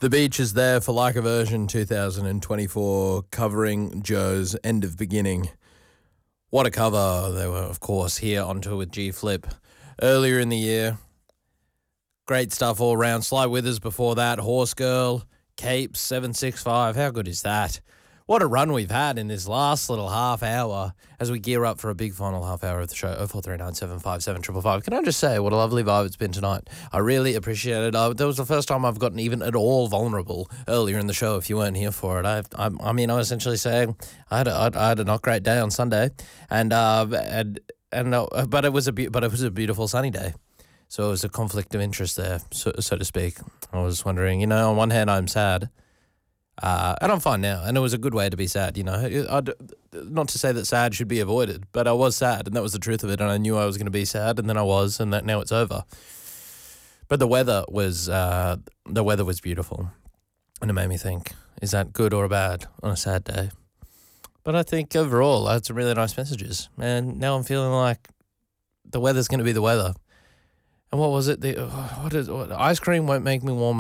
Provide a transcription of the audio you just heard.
The Beach is there for Like a Version 2024, covering Joe's End of Beginning. What a cover. They were, of course, here on tour with G-Flip earlier in the year. Great stuff all around. Sly Withers before that, Horse Girl, Capes, 765. How good is that? What a run we've had in this last little half hour as we gear up for a big final half hour of the show. 0439 757 555. Can I just say what a lovely vibe it's been tonight? I really appreciate it. That was the first time I've gotten even at all vulnerable earlier in the show if you weren't here for it. I mean, I was essentially saying I had a not great day on Sunday, but it was a beautiful sunny day. So it was a conflict of interest there, so to speak. I was wondering, on one hand I'm sad, and I'm fine now, and it was a good way to be sad, not to say that sad should be avoided, but I was sad, and that was the truth of it, and I knew I was going to be sad, and then I was, and that now it's over. But the weather was beautiful, and it made me think, is that good or bad on a sad day? But I think overall I had some really nice messages, and now I'm feeling like the weather's going to be the weather. And what was it? Ice cream won't make me warm